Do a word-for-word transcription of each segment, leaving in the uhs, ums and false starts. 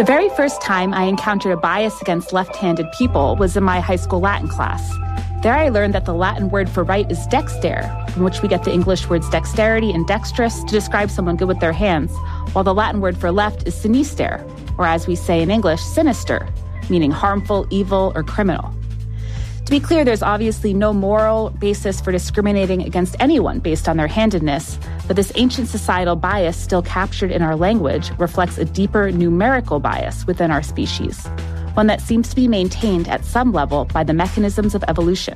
The very first time I encountered a bias against left-handed people was in my high school Latin class. There I learned that the Latin word for right is dexter, from which we get the English words dexterity and dexterous to describe someone good with their hands, while the Latin word for left is sinister, or as we say in English, sinister, meaning harmful, evil, or criminal. To be clear, there's obviously no moral basis for discriminating against anyone based on their handedness, but this ancient societal bias still captured in our language reflects a deeper numerical bias within our species, one that seems to be maintained at some level by the mechanisms of evolution.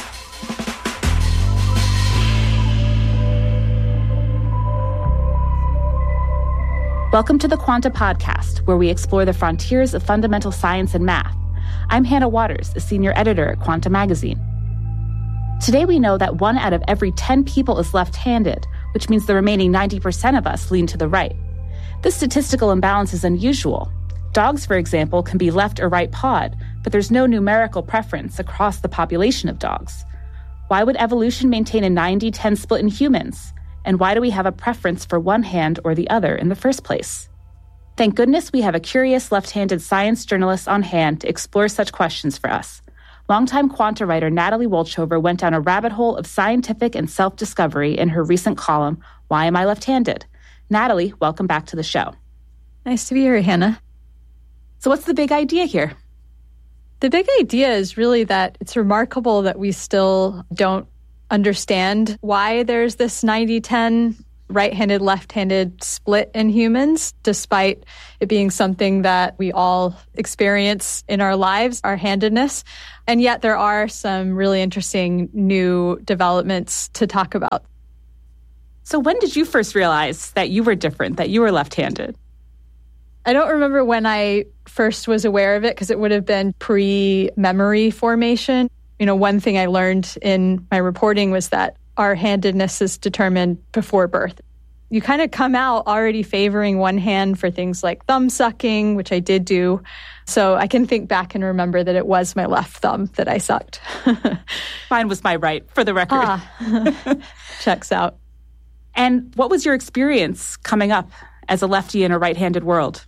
Welcome to the Quanta Podcast, where we explore the frontiers of fundamental science and math. I'm Hannah Waters, a senior editor at Quanta Magazine. Today we know that one out of every ten people is left-handed, which means the remaining ninety percent of us lean to the right. This statistical imbalance is unusual. Dogs, for example, can be left or right-pawed, but there's no numerical preference across the population of dogs. Why would evolution maintain a ninety ten split in humans? And why do we have a preference for one hand or the other in the first place? Thank goodness we have a curious left-handed science journalist on hand to explore such questions for us. Longtime Quanta writer Natalie Wolchover went down a rabbit hole of scientific and self-discovery in her recent column, Why Am I Left-Handed? Natalie, welcome back to the show. Nice to be here, Hannah. So what's the big idea here? The big idea is really that it's remarkable that we still don't understand why there's this ninety ten right-handed, left-handed split in humans, despite it being something that we all experience in our lives, our handedness. And yet there are some really interesting new developments to talk about. So when did you first realize that you were different, that you were left-handed? I don't remember when I first was aware of it, because it would have been pre-memory formation. You know, one thing I learned in my reporting was that our handedness is determined before birth. You kind of come out already favoring one hand for things like thumb sucking, which I did do. So I can think back and remember that it was my left thumb that I sucked. Mine was my right, for the record. Ah, checks out. And what was your experience coming up as a lefty in a right-handed world?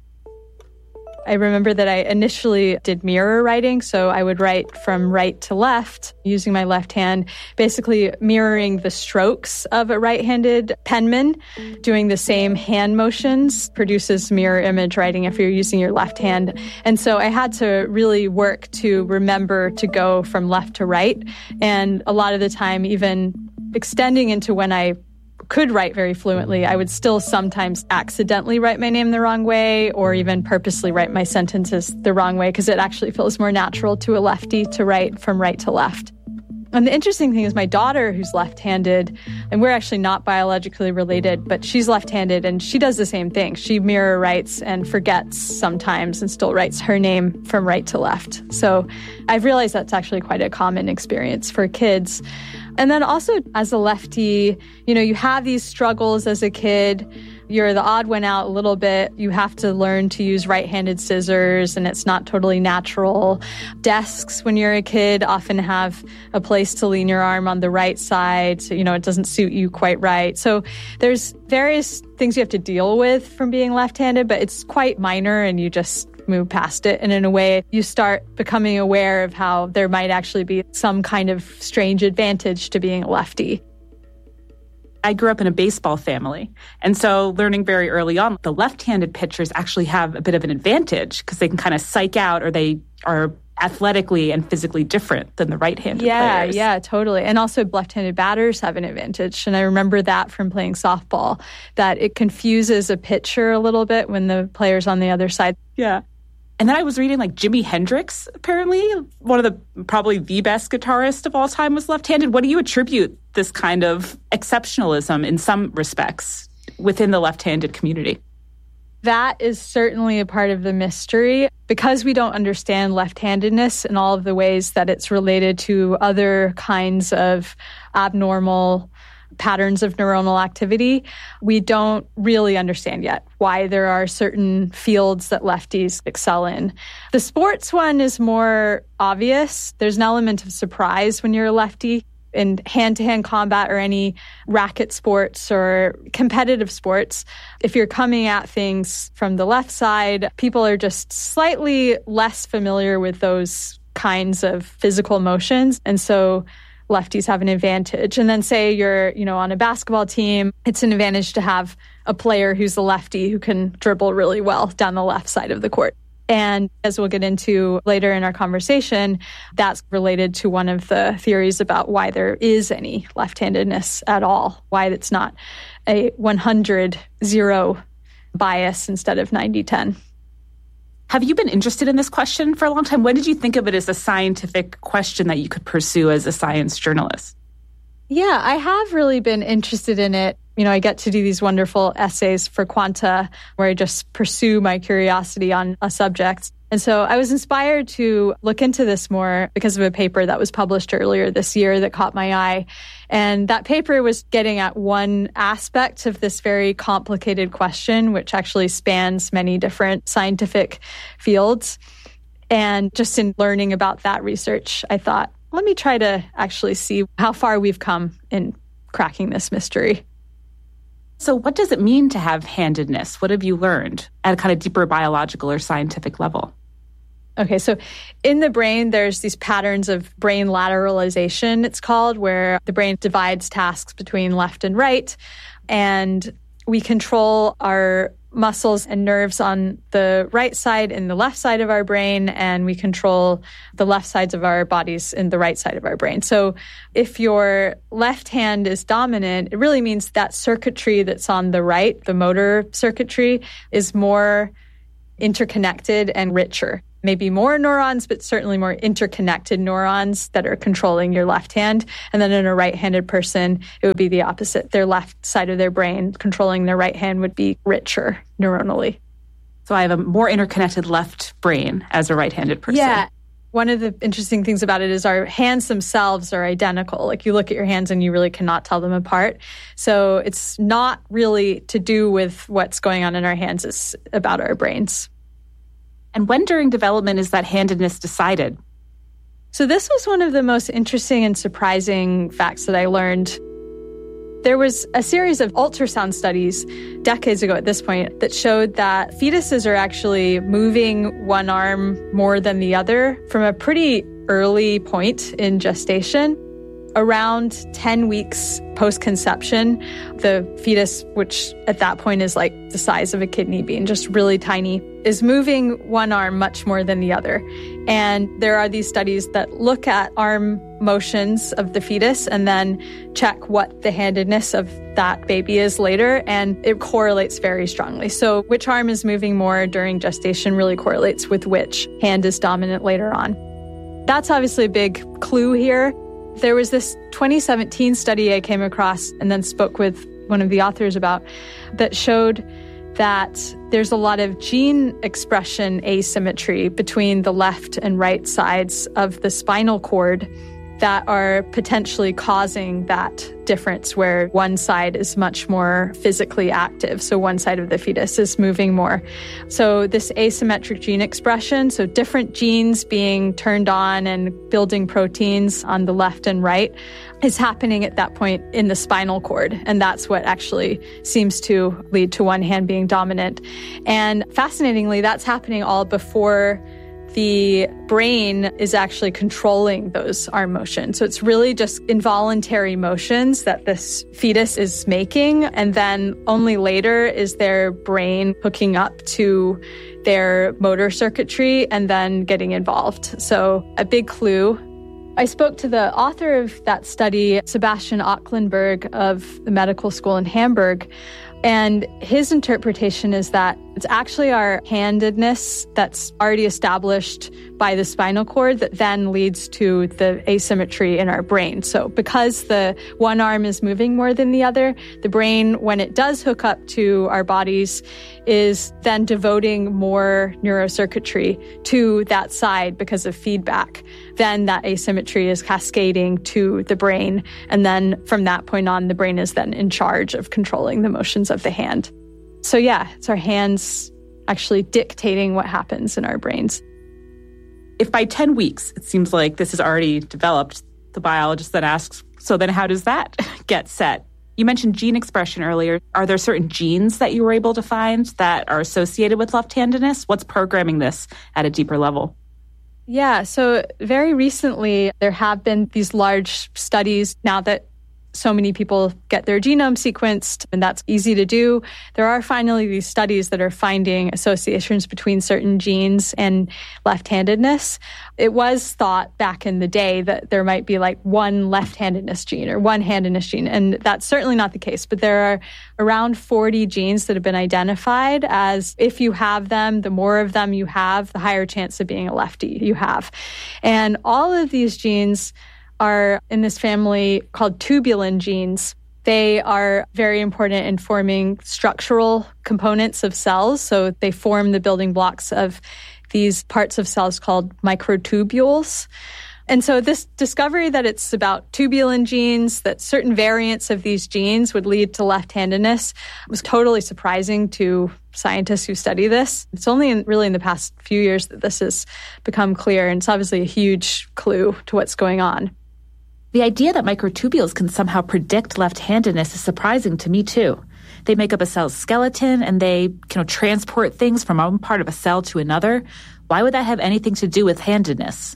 I remember that I initially did mirror writing, so I would write from right to left using my left hand, basically mirroring the strokes of a right-handed penman. Doing the same hand motions produces mirror image writing if you're using your left hand. And so I had to really work to remember to go from left to right. And a lot of the time, even extending into when I could write very fluently, I would still sometimes accidentally write my name the wrong way or even purposely write my sentences the wrong way because it actually feels more natural to a lefty to write from right to left. And the interesting thing is my daughter, who's left-handed, and we're actually not biologically related, but she's left-handed and she does the same thing. She mirror writes and forgets sometimes and still writes her name from right to left. So I've realized that's actually quite a common experience for kids. And then also as a lefty, you know, you have these struggles as a kid. You're the odd one out a little bit. You have to learn to use right-handed scissors, and it's not totally natural. Desks, when you're a kid, often have a place to lean your arm on the right side. So, you know, it doesn't suit you quite right. So there's various things you have to deal with from being left-handed, but it's quite minor and you just move past it. And in a way, you start becoming aware of how there might actually be some kind of strange advantage to being a lefty. I grew up in a baseball family. And so learning very early on, the left-handed pitchers actually have a bit of an advantage because they can kind of psych out, or they are athletically and physically different than the right-handed yeah, players. Yeah, yeah, totally. And also left-handed batters have an advantage. And I remember that from playing softball, that it confuses a pitcher a little bit when the player's on the other side. Yeah. And then I was reading like Jimi Hendrix, apparently, one of the probably the best guitarist of all time, was left-handed. What do you attribute this kind of exceptionalism in some respects within the left-handed community? That is certainly a part of the mystery. Because we don't understand left-handedness and all of the ways that it's related to other kinds of abnormal patterns of neuronal activity, we don't really understand yet why there are certain fields that lefties excel in. The sports one is more obvious. There's an element of surprise when you're a lefty. in hand-to-hand combat or any racket sports or competitive sports, if you're coming at things from the left side, people are just slightly less familiar with those kinds of physical motions. And so lefties have an advantage. And then say you're, you know, on a basketball team, it's an advantage to have a player who's a lefty who can dribble really well down the left side of the court. And as we'll get into later in our conversation, that's related to one of the theories about why there is any left-handedness at all, why it's not a one hundred zero bias instead of ninety ten. Have you been interested in this question for a long time? When did you think of it as a scientific question that you could pursue as a science journalist? Yeah, I have really been interested in it. You know, I get to do these wonderful essays for Quanta where I just pursue my curiosity on a subject. And so I was inspired to look into this more because of a paper that was published earlier this year that caught my eye. And that paper was getting at one aspect of this very complicated question, which actually spans many different scientific fields. And just in learning about that research, I thought, let me try to actually see how far we've come in cracking this mystery. So what does it mean to have handedness? What have you learned at a kind of deeper biological or scientific level? Okay, so in the brain, there's these patterns of brain lateralization, it's called, where the brain divides tasks between left and right, and we control our muscles and nerves on the right side and the left side of our brain, and we control the left sides of our bodies in the right side of our brain. So if your left hand is dominant, it really means that circuitry that's on the right, the motor circuitry, is more interconnected and richer. Maybe more neurons, but certainly more interconnected neurons that are controlling your left hand. And then in a right-handed person, it would be the opposite. Their left side of their brain controlling their right hand would be richer neuronally. So I have a more interconnected left brain as a right-handed person. Yeah. One of the interesting things about it is our hands themselves are identical. Like you look at your hands and you really cannot tell them apart. So it's not really to do with what's going on in our hands. It's about our brains. And when during development is that handedness decided? So this was one of the most interesting and surprising facts that I learned. There was a series of ultrasound studies decades ago at this point that showed that fetuses are actually moving one arm more than the other from a pretty early point in gestation. Around ten weeks post-conception, the fetus, which at that point is like the size of a kidney bean, just really tiny, is moving one arm much more than the other. And there are these studies that look at arm motions of the fetus and then check what the handedness of that baby is later, and it correlates very strongly. So which arm is moving more during gestation really correlates with which hand is dominant later on. That's obviously a big clue here. There was this twenty seventeen study I came across and then spoke with one of the authors about that showed that there's a lot of gene expression asymmetry between the left and right sides of the spinal cord that are potentially causing that difference where one side is much more physically active. So one side of the fetus is moving more. So this asymmetric gene expression, so different genes being turned on and building proteins on the left and right, is happening at that point in the spinal cord. And that's what actually seems to lead to one hand being dominant. And fascinatingly, that's happening all before the brain is actually controlling those arm motions. So it's really just involuntary motions that this fetus is making. And then only later is their brain hooking up to their motor circuitry and then getting involved. So a big clue. I spoke to the author of that study, Sebastian Acklenberg of the medical school in Hamburg. And his interpretation is that it's actually our handedness that's already established by the spinal cord that then leads to the asymmetry in our brain. So because the one arm is moving more than the other, the brain, when it does hook up to our bodies, is then devoting more neurocircuitry to that side because of feedback. Then that asymmetry is cascading to the brain. And then from that point on, the brain is then in charge of controlling the motions of the hand. So yeah, it's our hands actually dictating what happens in our brains. If by ten weeks, it seems like this is already developed, the biologist then asks, So then how does that get set? You mentioned gene expression earlier. Are there certain genes that you were able to find that are associated with left-handedness? What's programming this at a deeper level? Yeah, so very recently, there have been these large studies now that so many people get their genome sequenced, and that's easy to do. There are finally these studies that are finding associations between certain genes and left-handedness. It was thought back in the day that there might be like one left-handedness gene or one handedness gene, and that's certainly not the case. But there are around forty genes that have been identified as if you have them, the more of them you have, the higher chance of being a lefty you have. And all of these genes are in this family called tubulin genes. They are very important in forming structural components of cells. So they form the building blocks of these parts of cells called microtubules. And so this discovery that it's about tubulin genes, that certain variants of these genes would lead to left-handedness, was totally surprising to scientists who study this. It's only in, really in the past few years that this has become clear, and it's obviously a huge clue to what's going on. The idea that microtubules can somehow predict left-handedness is surprising to me, too. They make up a cell's skeleton, and they can transport things from one part of a cell to another. Why would that have anything to do with handedness?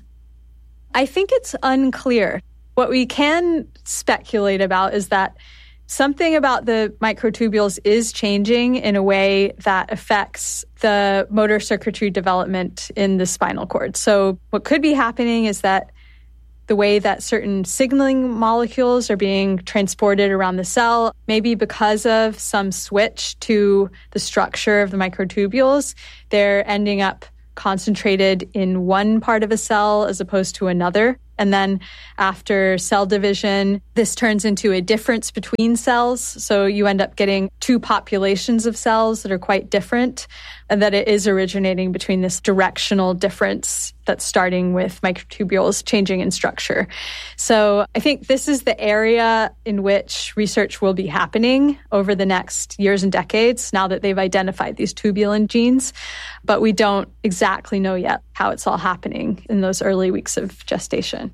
I think it's unclear. What we can speculate about is that something about the microtubules is changing in a way that affects the motor circuitry development in the spinal cord. So what could be happening is that the way that certain signaling molecules are being transported around the cell, maybe because of some switch to the structure of the microtubules, they're ending up concentrated in one part of a cell as opposed to another. And then after cell division, this turns into a difference between cells. So you end up getting two populations of cells that are quite different, and that it is originating between this directional difference that's starting with microtubules changing in structure. So I think this is the area in which research will be happening over the next years and decades now that they've identified these tubulin genes. But we don't exactly know yet how it's all happening in those early weeks of gestation.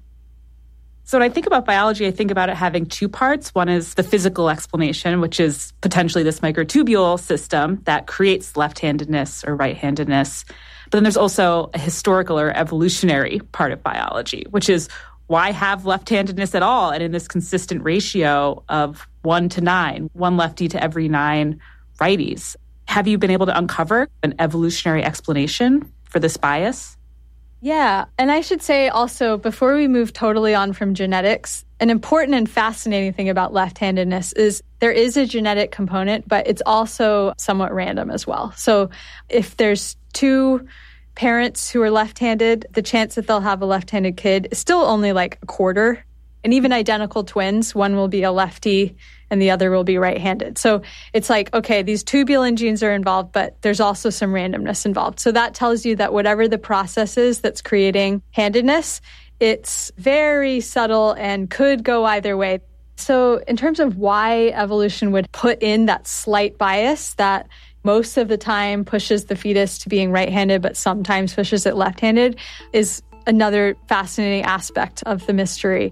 So when I think about biology, I think about it having two parts. One is the physical explanation, which is potentially this microtubule system that creates left-handedness or right-handedness. But then there's also a historical or evolutionary part of biology, which is why have left-handedness at all? And in this consistent ratio of one to nine, one lefty to every nine righties. Have you been able to uncover an evolutionary explanation for this bias? Yeah. And I should say also, before we move totally on from genetics, an important and fascinating thing about left-handedness is there is a genetic component, but it's also somewhat random as well. So if there's two parents who are left-handed, the chance that they'll have a left-handed kid is still only like a quarter. And even identical twins, one will be a lefty and the other will be right-handed. So it's like, okay, these tubulin genes are involved, but there's also some randomness involved. So that tells you that whatever the process is that's creating handedness, it's very subtle and could go either way. So in terms of why evolution would put in that slight bias that most of the time pushes the fetus to being right-handed, but sometimes pushes it left-handed, is another fascinating aspect of the mystery.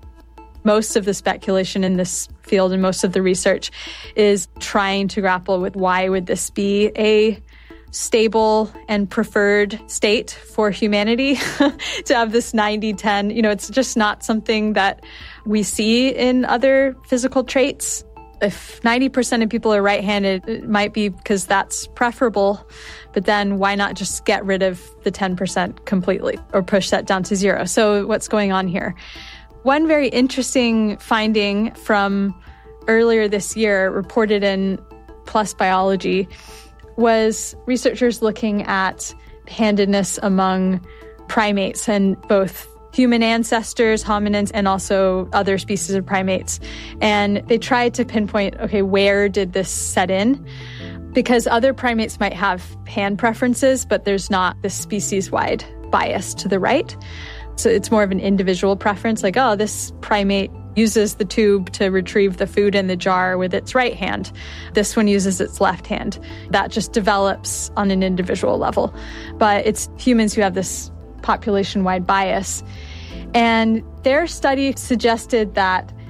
Most of the speculation in this field and most of the research is trying to grapple with why would this be a stable and preferred state for humanity to have this ninety ten. You know, it's just not something that we see in other physical traits. If ninety percent of people are right-handed, it might be because that's preferable, but then why not just get rid of the ten percent completely or push that down to zero? So what's going on here? One very interesting finding from earlier this year, reported in PLOS Biology, was researchers looking at handedness among primates and both human ancestors, hominins, and also other species of primates. And they tried to pinpoint, okay, where did this set in? Because other primates might have hand preferences, but there's not this species-wide bias to the right. So it's more of an individual preference, like, oh, this primate uses the tube to retrieve the food in the jar with its right hand. This one uses its left hand. That just develops on an individual level. But it's humans who have this population-wide bias. And their study suggested that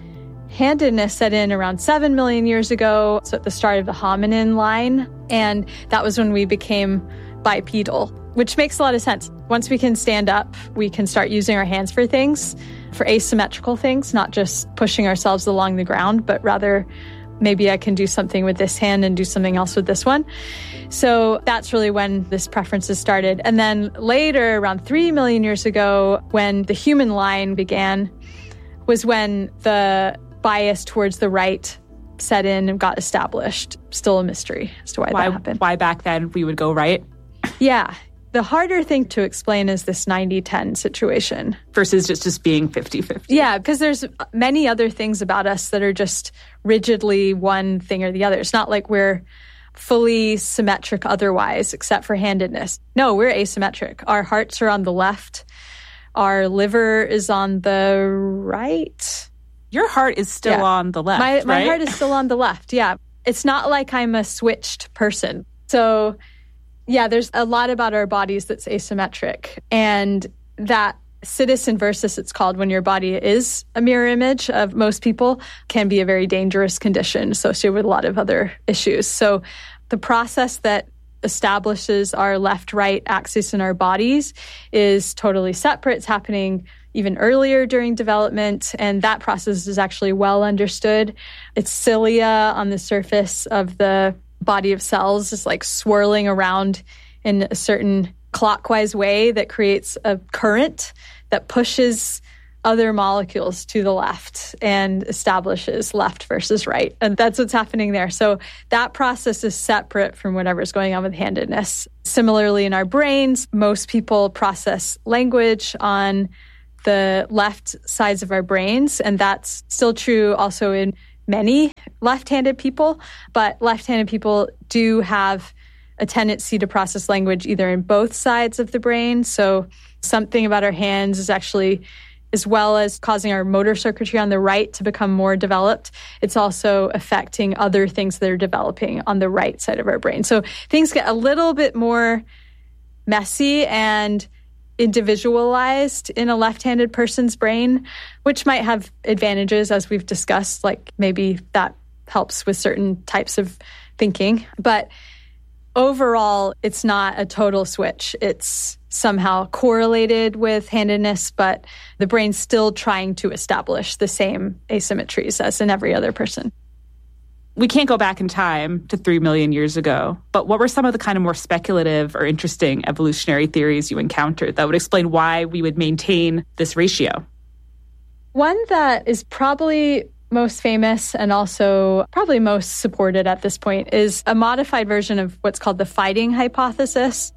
Handedness set in around seven million years ago, so at the start of the hominin line, and that was when we became bipedal, which makes a lot of sense. Once we can stand up, we can start using our hands for things, for asymmetrical things, not just pushing ourselves along the ground, but rather maybe I can do something with this hand and do something else with this one. So that's really when this preferences started. And then later, around three million years ago, when the human line began, was when the bias towards the right set in and got established. Still a mystery as to why, why that happened. Why back then we would go right? Yeah. The harder thing to explain is this ninety ten situation. Versus just, just being fifty-fifty. Yeah, because there's many other things about us that are just rigidly one thing or the other. It's not like we're fully symmetric otherwise, except for handedness. No, we're asymmetric. Our hearts are on the left. Our liver is on the right. Your heart is still yeah. on the left, my, my right? heart is still on the left, yeah. It's not like I'm a switched person. So, yeah, there's a lot about our bodies that's asymmetric. And that situs inversus, it's called, when your body is a mirror image of most people, can be a very dangerous condition associated with a lot of other issues. So the process that establishes our left-right axis in our bodies is totally separate. It's happening even earlier during development, and that process is actually well understood. It's cilia on the surface of the body of cells is like swirling around in a certain clockwise way that creates a current that pushes other molecules to the left and establishes left versus right. And that's what's happening there. So that process is separate from whatever's going on with handedness. Similarly, in our brains, most people process language on the left sides of our brains, and that's still true also in many left-handed people, but left-handed people do have a tendency to process language either in both sides of the brain. So something about our hands is actually, as well as causing our motor circuitry on the right to become more developed, it's also affecting other things that are developing on the right side of our brain. So things get a little bit more messy and individualized in a left-handed person's brain, which might have advantages, as we've discussed, like maybe that helps with certain types of thinking. But overall, it's not a total switch. It's somehow correlated with handedness, but the brain's still trying to establish the same asymmetries as in every other person. We can't go back in time to three million years ago, but what were some of the kind of more speculative or interesting evolutionary theories you encountered that would explain why we would maintain this ratio? One that is probably most famous and also probably most supported at this point is a modified version of what's called the fighting hypothesis.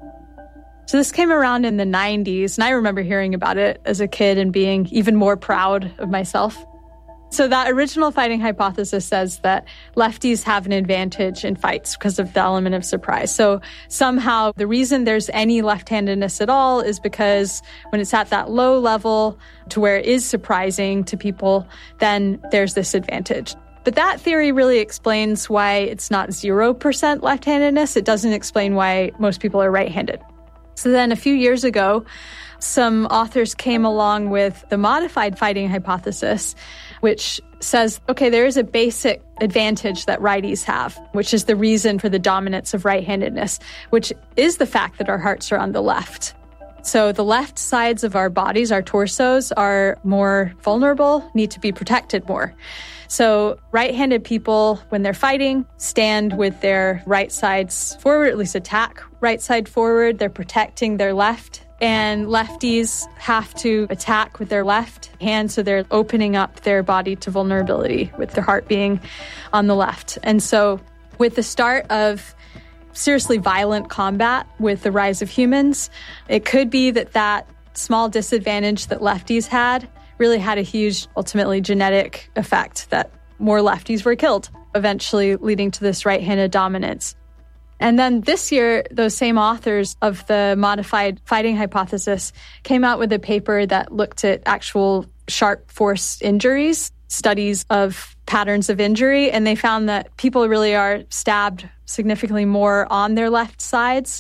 So this came around in the nineties, and I remember hearing about it as a kid and being even more proud of myself. So that original fighting hypothesis says that lefties have an advantage in fights because of the element of surprise. So somehow the reason there's any left-handedness at all is because when it's at that low level to where it is surprising to people, then there's this advantage. But that theory really explains why it's not zero percent left-handedness. It doesn't explain why most people are right-handed. So then a few years ago, some authors came along with the modified fighting hypothesis, which says, okay, there is a basic advantage that righties have, which is the reason for the dominance of right-handedness, which is the fact that our hearts are on the left. So the left sides of our bodies, our torsos, are more vulnerable, need to be protected more. So right-handed people, when they're fighting, stand with their right sides forward, at least attack right side forward. They're protecting their left. And lefties have to attack with their left hand, so they're opening up their body to vulnerability with their heart being on the left. And so with the start of seriously violent combat with the rise of humans, it could be that that small disadvantage that lefties had really had a huge, ultimately genetic effect, that more lefties were killed, eventually leading to this right-handed dominance. And then this year, those same authors of the modified fighting hypothesis came out with a paper that looked at actual sharp force injuries, studies of patterns of injury, and they found that people really are stabbed significantly more on their left sides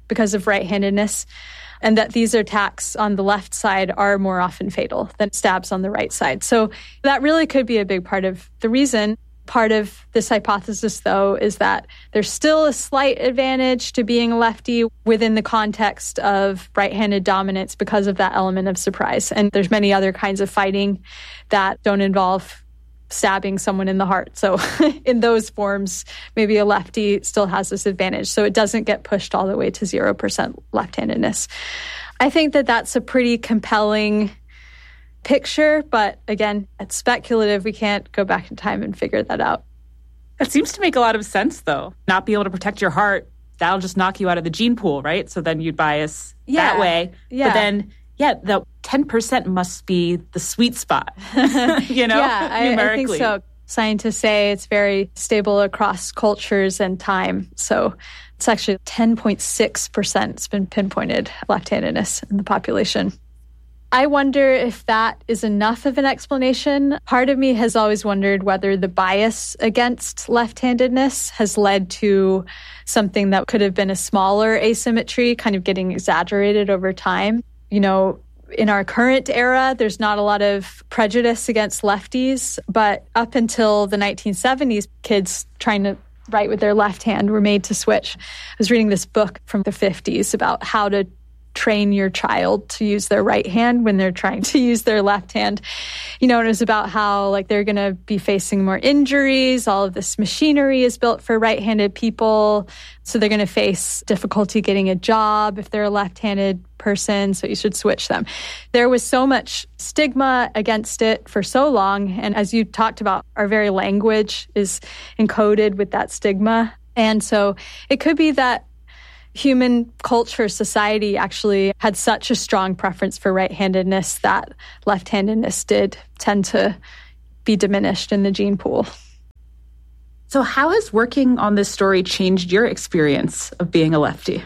because of right-handedness, and that these attacks on the left side are more often fatal than stabs on the right side. So that really could be a big part of the reason. Part of this hypothesis, though, is that there's still a slight advantage to being a lefty within the context of right-handed dominance because of that element of surprise. And there's many other kinds of fighting that don't involve stabbing someone in the heart. So in those forms, maybe a lefty still has this advantage. So it doesn't get pushed all the way to zero percent left-handedness. I think that that's a pretty compelling picture, but again, it's speculative. We can't go back in time and figure that out. It seems to make a lot of sense, though. Not be able to protect your heart, that'll just knock you out of the gene pool, right? So then you'd bias yeah. that way. Yeah. But then, yeah, the ten percent must be the sweet spot, you know, yeah, I, numerically. I think so. Scientists say it's very stable across cultures and time. So it's actually ten point six percent has been pinpointed left-handedness in the population. I wonder if that is enough of an explanation. Part of me has always wondered whether the bias against left-handedness has led to something that could have been a smaller asymmetry, kind of getting exaggerated over time. You know, in our current era, there's not a lot of prejudice against lefties, but up until the nineteen seventies, kids trying to write with their left hand were made to switch. I was reading this book from the fifties about how to train your child to use their right hand when they're trying to use their left hand. You know, and it was about how like they're going to be facing more injuries. All of this machinery is built for right-handed people. So they're going to face difficulty getting a job if they're a left-handed person. So you should switch them. There was so much stigma against it for so long. And as you talked about, our very language is encoded with that stigma. And so it could be that human culture, society actually had such a strong preference for right-handedness that left-handedness did tend to be diminished in the gene pool. So how has working on this story changed your experience of being a lefty?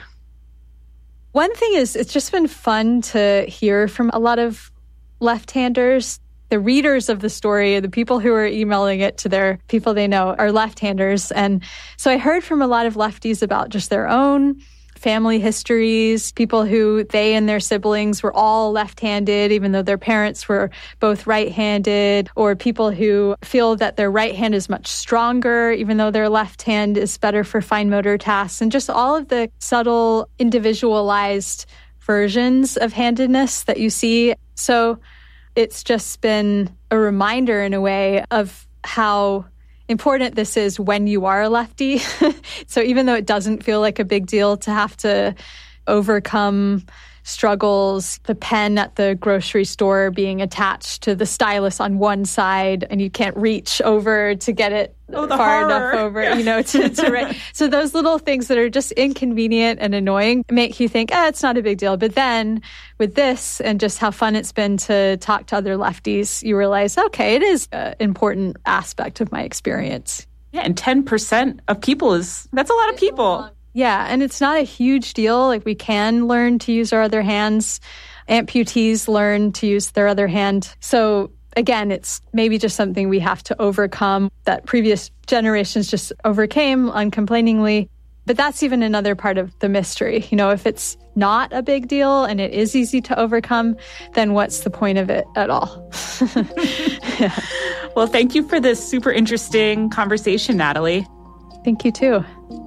One thing is, it's just been fun to hear from a lot of left-handers. The readers of the story, the people who are emailing it to their people they know, are left-handers. And so I heard from a lot of lefties about just their own family histories, people who they and their siblings were all left-handed, even though their parents were both right-handed, or people who feel that their right hand is much stronger, even though their left hand is better for fine motor tasks, and just all of the subtle, individualized versions of handedness that you see. So it's just been a reminder in a way of how important this is when you are a lefty. So even though it doesn't feel like a big deal to have to overcome struggles, the pen at the grocery store being attached to the stylus on one side and you can't reach over to get it oh, far horror. enough over, yeah. you know, to, to write. So those little things that are just inconvenient and annoying make you think, eh, it's not a big deal. But then with this and just how fun it's been to talk to other lefties, you realize, okay, it is an important aspect of my experience. Yeah, and ten percent of people is, that's a lot of people. Yeah, and it's not a huge deal. Like, we can learn to use our other hands. Amputees learn to use their other hand. So again, it's maybe just something we have to overcome that previous generations just overcame uncomplainingly. But that's even another part of the mystery. You know, if it's not a big deal and it is easy to overcome, then what's the point of it at all? yeah. Well, thank you for this super interesting conversation, Natalie. Thank you, too.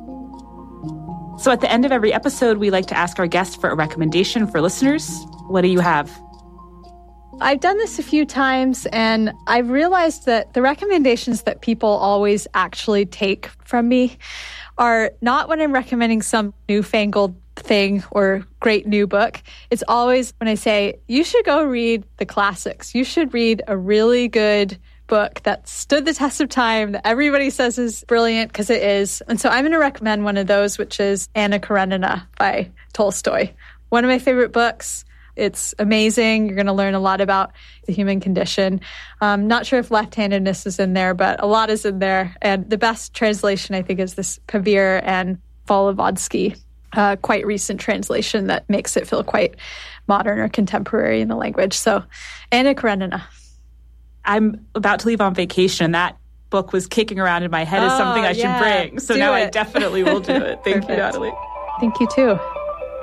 So at the end of every episode, we like to ask our guests for a recommendation for listeners. What do you have? I've done this a few times, and I've realized that the recommendations that people always actually take from me are not when I'm recommending some newfangled thing or great new book. It's always when I say, you should go read the classics. You should read a really good book that stood the test of time, that everybody says is brilliant, because it is. And so I'm going to recommend one of those, which is Anna Karenina by Tolstoy. One of my favorite books. It's amazing. You're going to learn a lot about the human condition. Um, not sure if left-handedness is in there, but a lot is in there. And the best translation, I think, is this Pavir and Volovodsky, uh, quite recent translation that makes it feel quite modern or contemporary in the language. So Anna Karenina. I'm about to leave on vacation. That book was kicking around in my head oh, as something I yeah. should bring. So do now it. I definitely will do it. Thank you, Natalie. Thank you, too.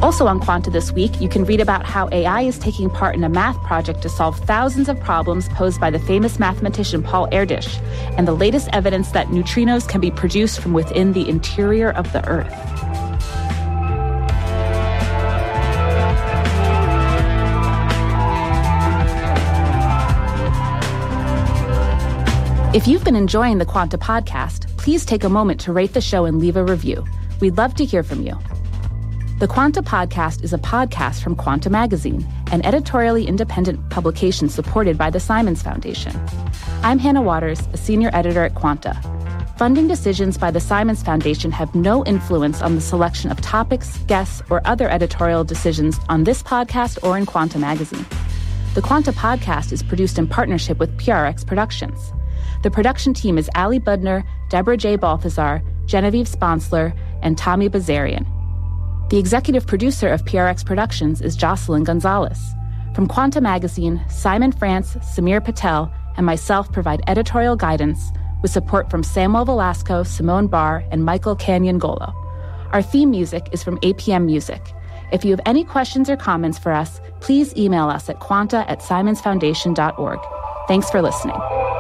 Also on Quanta this week, you can read about how A I is taking part in a math project to solve thousands of problems posed by the famous mathematician Paul Erdős, and the latest evidence that neutrinos can be produced from within the interior of the Earth. If you've been enjoying the Quanta podcast, please take a moment to rate the show and leave a review. We'd love to hear from you. The Quanta Podcast is a podcast from Quanta Magazine, an editorially independent publication supported by the Simons Foundation. I'm Hannah Waters, a senior editor at Quanta. Funding decisions by the Simons Foundation have no influence on the selection of topics, guests, or other editorial decisions on this podcast or in Quanta Magazine. The Quanta Podcast is produced in partnership with P R X Productions. The production team is Ali Budner, Deborah J. Balthazar, Genevieve Sponsler, and Tommy Bazarian. The executive producer of P R X Productions is Jocelyn Gonzalez. From Quanta Magazine, Simon France, Samir Patel, and myself provide editorial guidance with support from Samuel Velasco, Simone Barr, and Michael Canyon-Golo. Our theme music is from A P M Music. If you have any questions or comments for us, please email us at quanta at simons foundation dot org. Thanks for listening.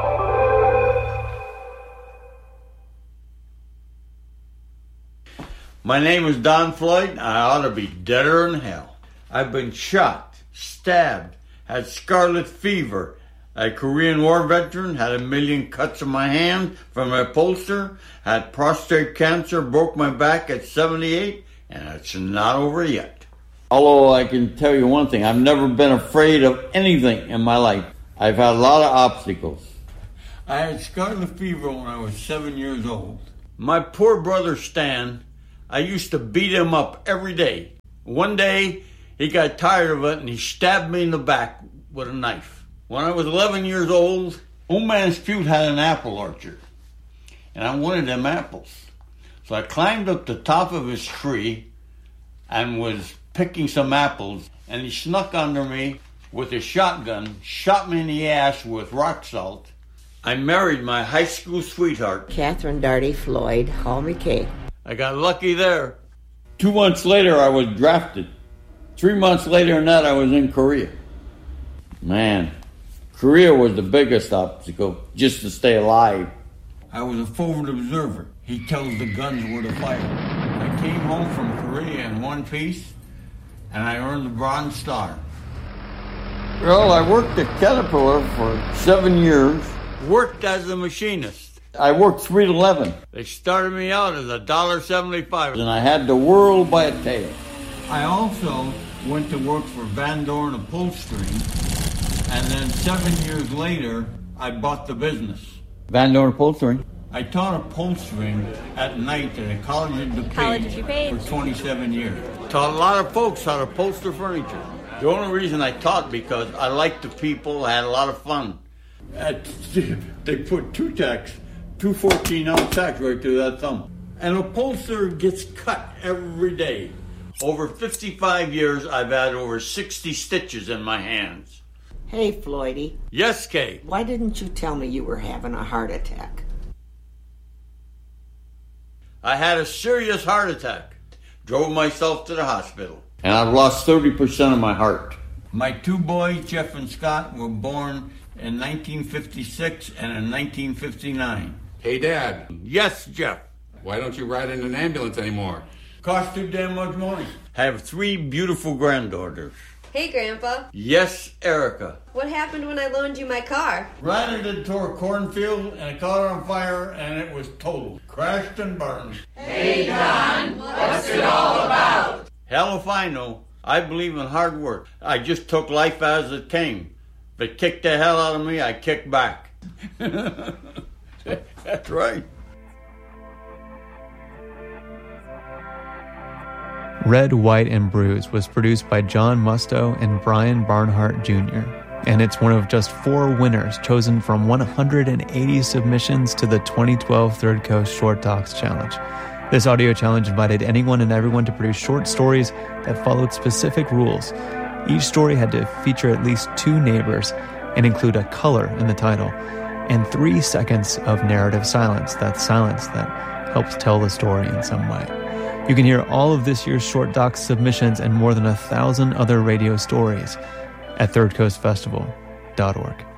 My name is Don Floyd, and I ought to be deader than hell. I've been shot, stabbed, had scarlet fever, a Korean War veteran, had a million cuts on my hand from a upholster, had prostate cancer, broke my back at seventy-eight, and it's not over yet. Although I can tell you one thing, I've never been afraid of anything in my life. I've had a lot of obstacles. I had scarlet fever when I was seven years old. My poor brother Stan, I used to beat him up every day. One day, he got tired of it and he stabbed me in the back with a knife. When I was eleven years old, Old Man Spute had an apple orchard, and I wanted them apples. So I climbed up the top of his tree and was picking some apples, and he snuck under me with a shotgun, shot me in the ass with rock salt. I married my high school sweetheart, Catherine Darty Floyd, call me Kay. I got lucky there. Two months later, I was drafted. Three months later than that, I was in Korea. Man, Korea was the biggest obstacle, just to stay alive. I was a forward observer. He tells the guns where to fire. I came home from Korea in one piece, and I earned the Bronze Star. Well, I worked at Caterpillar for seven years. Worked as a machinist. I worked three to eleven. They started me out as a one dollar seventy-five, and I had the world by a tail. I also went to work for Van Dorn Upholstery, and then seven years later, I bought the business. Van Dorn Upholstery? I taught upholstering at night at a college in DuPage, college DuPage for twenty-seven years. Taught a lot of folks how to upholster furniture. The only reason I taught because I liked the people, I had a lot of fun. At, they put two tacks. Two fourteen-ounce tacks right through that thumb. An upholsterer gets cut every day. Over fifty-five years, I've had over sixty stitches in my hands. Hey, Floydie. Yes, Kay? Why didn't you tell me you were having a heart attack? I had a serious heart attack. Drove myself to the hospital. And I've lost thirty percent of my heart. My two boys, Jeff and Scott, were born in nineteen fifty-six and in nineteen fifty-nine. Hey, Dad. Yes, Jeff. Why don't you ride in an ambulance anymore? Costs too damn much money. I have three beautiful granddaughters. Hey, Grandpa. Yes, Erica. What happened when I loaned you my car? Ran it into a cornfield and it caught on fire and it was totaled. Crashed and burned. Hey, Don. What's it all about? Hell if I know. I believe in hard work. I just took life as it came. If it kicked the hell out of me, I kicked back. That's right. Red, White, and Bruised was produced by John Musto and Brian Barnhart Junior, and it's one of just four winners chosen from one hundred eighty submissions to the twenty twelve Third Coast Short Talks Challenge. This audio challenge invited anyone and everyone to produce short stories that followed specific rules. Each story had to feature at least two neighbors and include a color in the title, and three seconds of narrative silence, that silence that helps tell the story in some way. You can hear all of this year's Short Docs submissions and more than a thousand other radio stories at third coast festival dot org.